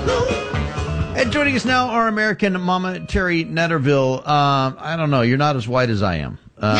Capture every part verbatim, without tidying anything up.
And joining us now, our American mama, Terry Netterville. Um, I don't know. You're not as white as I am.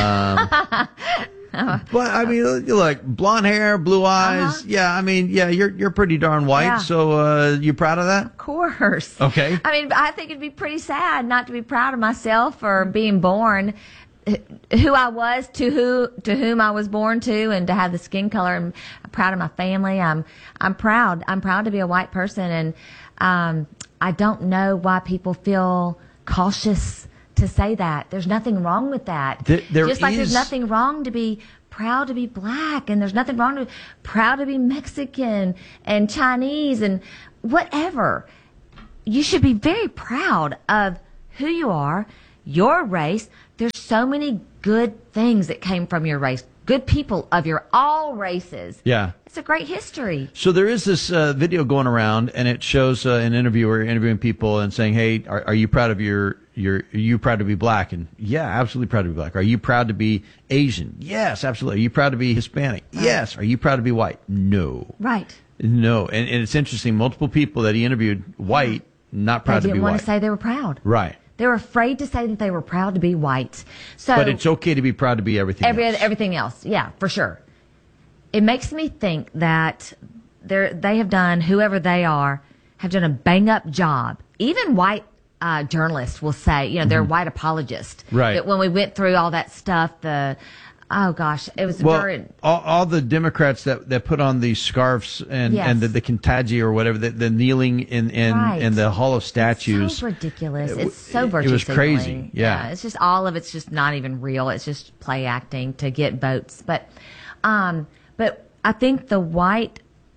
Um, but, I mean, you look, blonde hair, blue eyes. Uh-huh. Yeah, I mean, yeah, you're you're pretty darn white. Yeah. So uh, you proud of that? Of course. Okay. I mean, I think it'd be pretty sad not to be proud of myself for being born who I was, to who to whom I was born to, and to have the skin color. I'm proud of my family. I'm I'm proud. I'm proud to be a white person, and um, I don't know why people feel cautious to say that. There's nothing wrong with that. Th- there Just like is... there's nothing wrong to be proud to be black, and there's nothing wrong to be proud to be Mexican and Chinese and whatever. You should be very proud of who you are, your race. There's so many good things that came from your race. Good people of your all races. Yeah. It's a great history. So there is this uh, video going around, and it shows uh, an interviewer interviewing people and saying, "Hey, are, are you proud of your your? Are you proud to be black?" And yeah, absolutely proud to be black. Are you proud to be Asian? Yes, absolutely. Are you proud to be Hispanic? Right. Yes. Are you proud to be white? No. Right. No. And, and it's interesting. Multiple people that he interviewed, white, not proud They to be didn't want white. to say they were proud. Right. They were afraid to say that they were proud to be white. So, but it's okay to be proud to be everything every, else. Everything else. Yeah, for sure. It makes me think that they're, they have done, whoever they are, have done a bang-up job. Even white uh, journalists will say, you know, they're Mm-hmm. white apologists. Right. That when we went through all that stuff, the, oh gosh, it was Well, very... all, all the Democrats that, that put on these scarves and, Yes. and the, the Kintagi or whatever, the, the kneeling in, in, Right. in the Hall of Statues. So ridiculous. It- It's so it virtue was signaling. crazy. Yeah. It's just all of it's just not even real. It's just play acting to get votes. But, um, but I think the white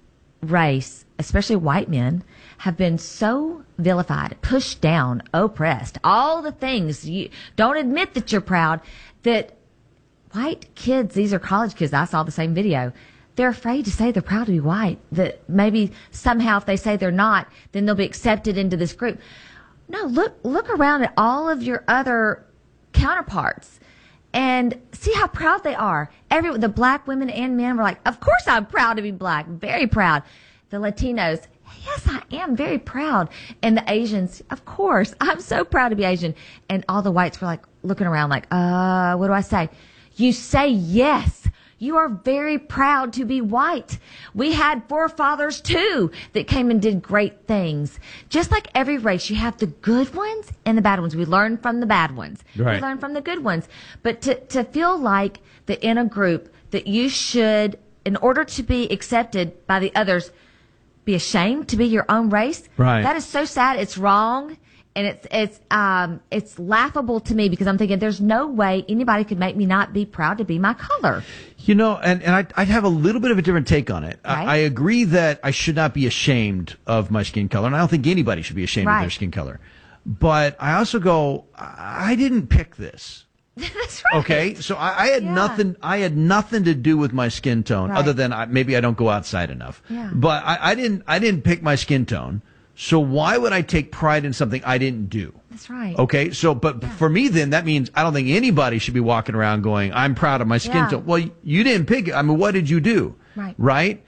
race, especially white men, have been so vilified, pushed down, oppressed, all the things. You don't admit that you're proud, that white kids, these are college kids, I saw the same video, they're afraid to say they're proud to be white, that maybe somehow if they say they're not, then they'll be accepted into this group. No, look look around at all of your other counterparts and see how proud they are. Every the black women and men were like, of course I'm proud to be black, very proud. The Latinos, yes, I am very proud. And the Asians, of course, I'm so proud to be Asian. And all the whites were like looking around like, uh, what do I say? You say yes. You are very proud to be white. We had forefathers too that came and did great things. Just like every race, you have the good ones and the bad ones. We learn from the bad ones. Right. We learn from the good ones. But to, to feel like that in a group that you should, in order to be accepted by the others, be ashamed to be your own race. Right. That is so sad. It's wrong. And it's, it's, um, it's laughable to me because I'm thinking there's no way anybody could make me not be proud to be my color. You know, and, and I, I'd have a little bit of a different take on it. Right. I, I agree that I should not be ashamed of my skin color, and I don't think anybody should be ashamed Right. of their skin color. But I also go, I I didn't pick this. That's right. Okay, so I, I had Yeah. nothing. I had nothing to do with my skin tone, Right. other than I, maybe I don't go outside enough. Yeah. But I, I didn't. I didn't pick my skin tone. So why would I take pride in something I didn't do? That's right. Okay, so but Yeah. for me, then that means I don't think anybody should be walking around going, "I'm proud of my skin Yeah. tone." Well, you didn't pick it. I mean, what did you do? Right. Right.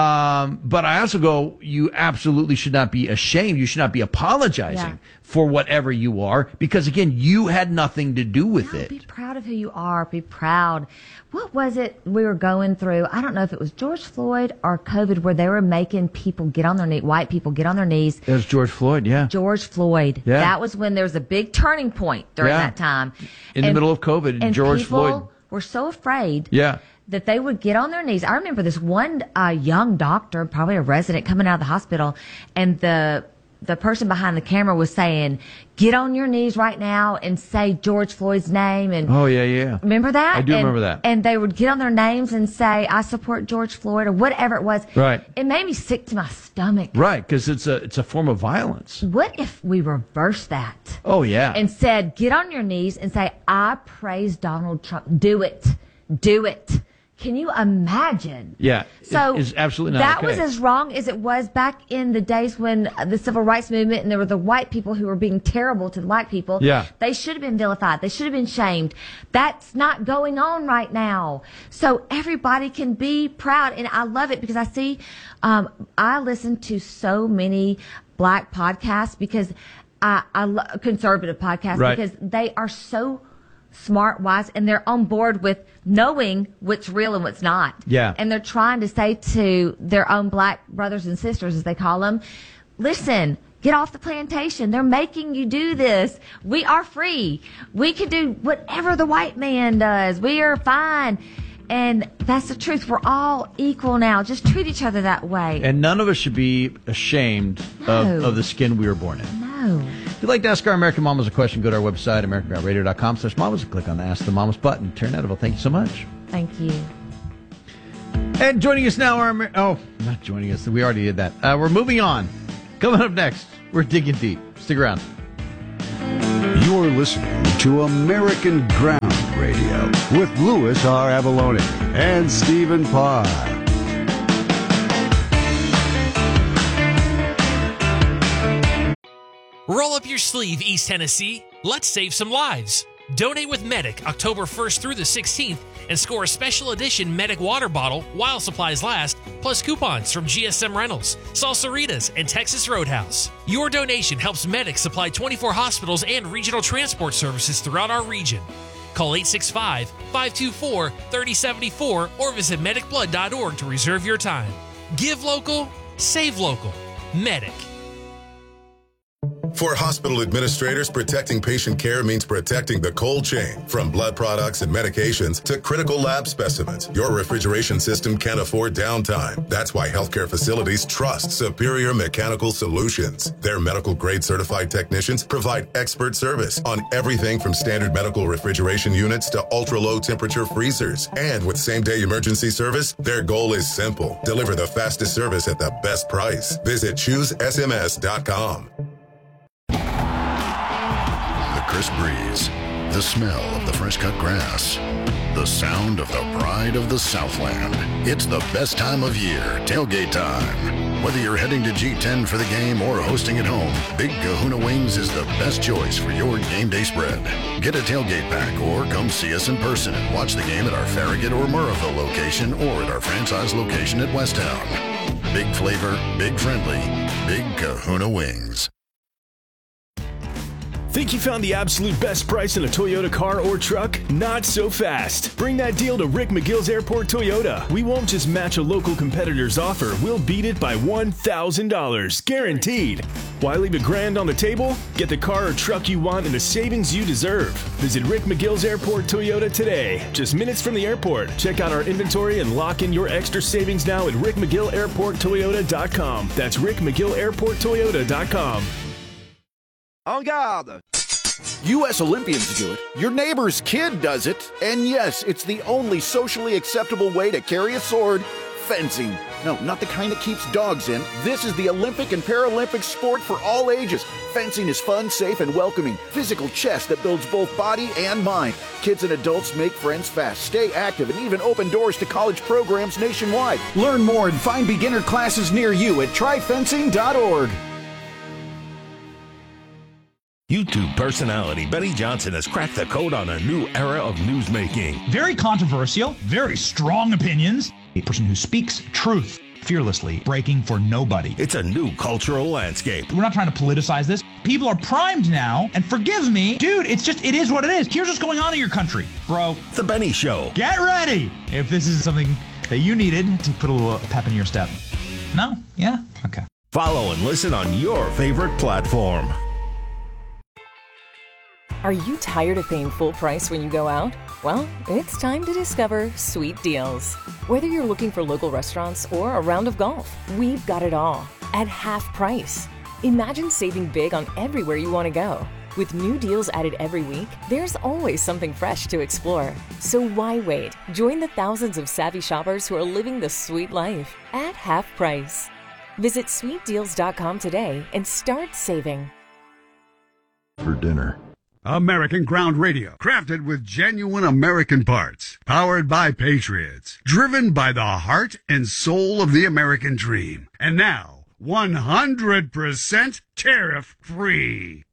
Um, but I also go, you absolutely should not be ashamed. You should not be apologizing Yeah. for whatever you are, because again, you had nothing to do with No, it. be proud of who you are. Be proud. What was it we were going through? I don't know if it was George Floyd or COVID where they were making people get on their knees, white people get on their knees. It was George Floyd, yeah. George Floyd. Yeah. That was when there was a big turning point during Yeah. that time. In the middle of COVID, and George people Floyd. were so afraid Yeah. that they would get on their knees. I remember this one uh, young doctor, probably a resident, coming out of the hospital, and the the person behind the camera was saying, "Get on your knees right now and say George Floyd's name." And Oh, yeah, yeah. remember that? I do And- remember that. And they would get on their names and say, "I support George Floyd," or whatever it was. Right. It made me sick to my stomach. Right, because it's a it's a form of violence. What if we reversed that? Oh, yeah. And said, get on your knees and say, I praise Donald Trump. Do it. Do it. Can you imagine? Yeah, it So is absolutely not that okay. was as wrong as it was back in the days when the civil rights movement and there were the white people who were being terrible to the black people. Yeah. They should have been vilified. They should have been shamed. That's not going on right now. So everybody can be proud. And I love it because I see, um, I listen to so many black podcasts because I, I love conservative podcasts Right. because they are so smart, wise, and they're on board with knowing what's real and what's not. Yeah. And they're trying to say to their own black brothers and sisters, as they call them, listen, get off the plantation. They're making you do this. We are free. We can do whatever the white man does. We are fine. And that's the truth. We're all equal now. Just treat each other that way. And none of us should be ashamed No. of, of the skin we were born in. No. If you'd like to ask our American Mamas a question, go to our website, american ground radio dot com slash mamas, and click on the Ask the Mamas button. Turn that over. Thank you so much. Thank you. And joining us now, our Amer- oh, not joining us. We already did that. Uh, we're moving on. Coming up next, we're digging deep. Stick around. You're listening to American Ground Radio with Louis R. Avalone and Stephen Parr. Roll up your sleeve, East Tennessee. Let's save some lives. Donate with Medic October first through the sixteenth and score a special edition Medic water bottle while supplies last, plus coupons from G S M Rentals, Salsaritas, and Texas Roadhouse. Your donation helps Medic supply twenty-four hospitals and regional transport services throughout our region. Call eight six five, five two four, three zero seven four or visit medic blood dot org to reserve your time. Give local, save local. Medic. For hospital administrators, protecting patient care means protecting the cold chain. From blood products and medications to critical lab specimens, your refrigeration system can't afford downtime. That's why healthcare facilities trust Superior Mechanical Solutions. Their medical-grade certified technicians provide expert service on everything from standard medical refrigeration units to ultra-low temperature freezers. And with same-day emergency service, their goal is simple: deliver the fastest service at the best price. Visit choose S M S dot com. The crisp breeze, the smell of the fresh-cut grass, the sound of the pride of the Southland. It's the best time of year, tailgate time. Whether you're heading to G ten for the game or hosting at home, Big Kahuna Wings is the best choice for your game day spread. Get a tailgate pack or come see us in person and watch the game at our Farragut or Murrayville location or at our franchise location at Westtown. Big flavor, big friendly, Big Kahuna Wings. Think you found the absolute best price in a Toyota car or truck? Not so fast. Bring that deal to Rick McGill's Airport Toyota. We won't just match a local competitor's offer. We'll beat it by one thousand dollars. Guaranteed. Why leave a grand on the table? Get the car or truck you want and the savings you deserve. Visit Rick McGill's Airport Toyota today. Just minutes from the airport. Check out our inventory and lock in your extra savings now at rick mcgill airport toyota dot com. That's rick mcgill airport toyota dot com. En garde! U S Olympians do it, your neighbor's kid does it, and yes, it's the only socially acceptable way to carry a sword: fencing. No, not the kind that keeps dogs in. This is the Olympic and Paralympic sport for all ages. Fencing is fun, safe, and welcoming. Physical chess that builds both body and mind. Kids and adults make friends fast, stay active, and even open doors to college programs nationwide. Learn more and find beginner classes near you at try fencing dot org. YouTube personality Benny Johnson has cracked the code on a new era of newsmaking. Very controversial, very strong opinions. A person who speaks truth fearlessly, breaking for nobody. It's a new cultural landscape. We're not trying to politicize this. People are primed now, and forgive me, dude, it's just, it is what it is. Here's what's going on in your country, bro. The Benny Show. Get ready if this is something that you needed to put a little pep in your step. No? Yeah? Okay. Follow and listen on your favorite platform. Are you tired of paying full price when you go out? Well, it's time to discover Sweet Deals. Whether you're looking for local restaurants or a round of golf, we've got it all at half price. Imagine saving big on everywhere you want to go. With new deals added every week, there's always something fresh to explore. So why wait? Join the thousands of savvy shoppers who are living the sweet life at half price. Visit sweet deals dot com today and start saving. For dinner. American Ground Radio, crafted with genuine American parts, powered by Patriots, driven by the heart and soul of the American dream. And now, one hundred percent tariff-free.